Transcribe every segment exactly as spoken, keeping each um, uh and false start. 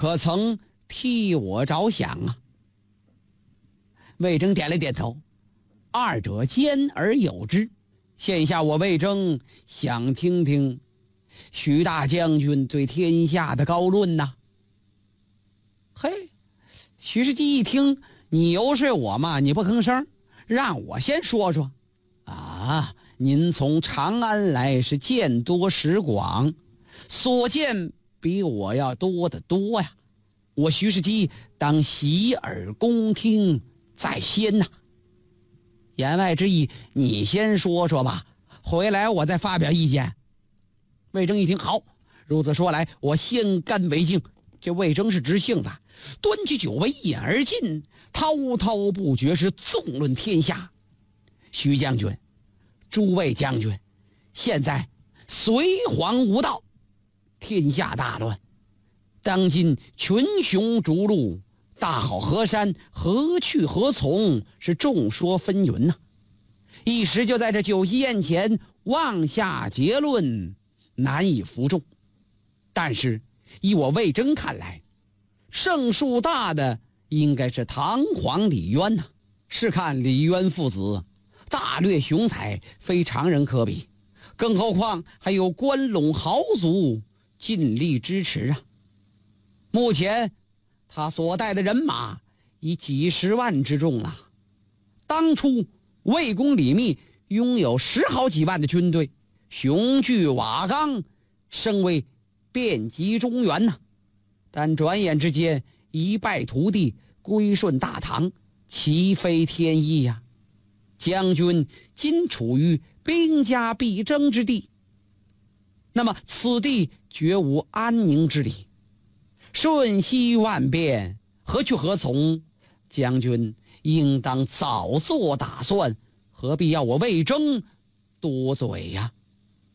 可曾替我着想啊？魏征点了点头，二者兼而有之。现下我魏征想听听许大将军对天下的高论呐。嘿，徐世基一听你游说我嘛，你不吭声，让我先说说啊。您从长安来是见多识广，所见比我要多得多呀。我徐世基当洗耳恭听在先呐。言外之意，你先说说吧，回来我再发表意见。魏征一听，好，如此说来，我先干为敬。这魏征是直性子，端起酒杯一饮而尽，滔滔不绝，是纵论天下。徐将军，诸位将军，现在隋皇无道，天下大乱，当今群雄逐鹿，大好河山，何去何从，是众说纷纭呐、啊。一时就在这酒席宴前妄下结论，难以服众。但是依我魏征看来，胜数大的应该是唐皇李渊呐、啊。试看李渊父子大略雄才，非常人可比，更何况还有关陇豪族尽力支持啊。目前他所带的人马已几十万之众了。当初魏公李密拥有十好几万的军队，雄踞瓦岗，声威遍及中原呐、啊。但转眼之间一败涂地，归顺大唐，岂非天意呀、啊？将军今处于兵家必争之地，那么此地绝无安宁之理，瞬息万变，何去何从？将军应当早做打算，何必要我魏征多嘴呀、啊？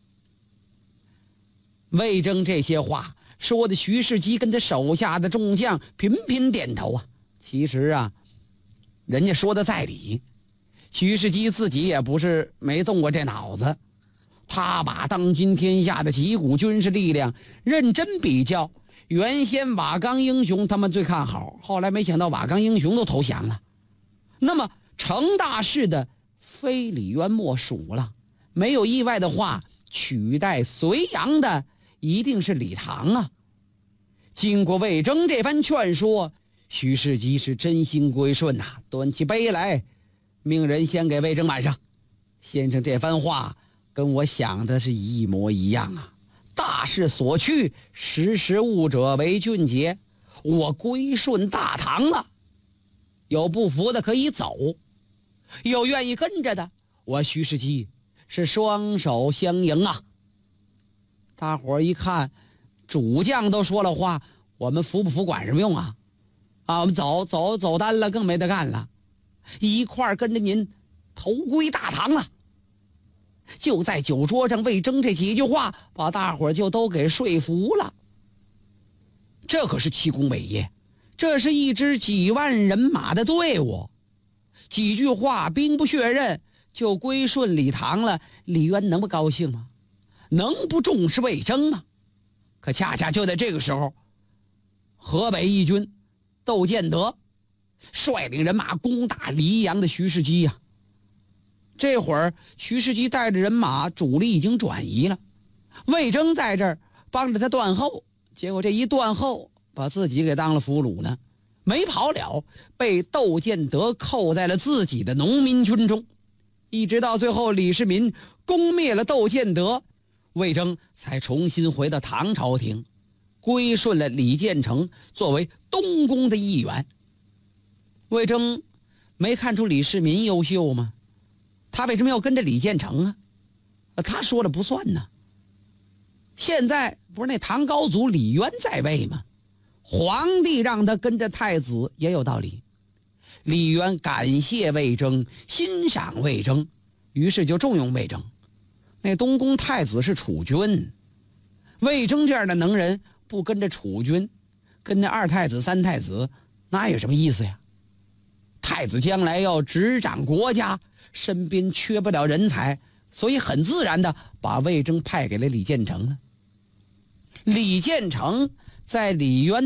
魏征这些话说的徐世基跟他手下的众将频频点头啊。其实啊，人家说的在理，徐世基自己也不是没动过这脑子。他把当今天下的几股军事力量认真比较，原先瓦岗英雄他们最看好，后来没想到瓦岗英雄都投降了。那么成大事的非李渊莫属了，没有意外的话，取代隋炀的一定是李唐啊。经过魏征这番劝说，徐世基是真心归顺呐、啊，端起杯来，命人先给魏征满上。先生这番话跟我想的是一模一样啊。大势所趋，识时务者为俊杰，我归顺大唐了。有不服的可以走，有愿意跟着的，我徐世基是双手相迎啊。大伙儿一看主将都说了话，我们服不服管什么用啊？啊，我们走走走单了，更没得干了，一块儿跟着您投归大唐了。就在酒桌上，魏征这几句话把大伙儿就都给说服了。这可是奇功伟业，这是一支几万人马的队伍，几句话兵不血刃就归顺李唐了，李渊能不高兴吗？能不重视魏征吗？可恰恰就在这个时候，河北义军窦建德率领人马攻打黎阳的徐世基呀、啊。这会儿徐世基带着人马主力已经转移了，魏征在这儿帮着他断后，结果这一断后把自己给当了俘虏呢，没跑了，被窦建德扣在了自己的农民军中。一直到最后李世民攻灭了窦建德，魏征才重新回到唐朝廷，归顺了李建成作为东宫的一员。魏征没看出李世民优秀吗？他为什么要跟着李建成啊？他说了不算呢。现在不是那唐高祖李渊在位吗？皇帝让他跟着太子也有道理。李渊感谢魏征，欣赏魏征，于是就重用魏征。那东宫太子是储君，魏征这样的能人不跟着储君，跟那二太子三太子那有什么意思呀？太子将来要执掌国家，身边缺不了人才，所以很自然的把魏征派给了李建成了。李建成在李渊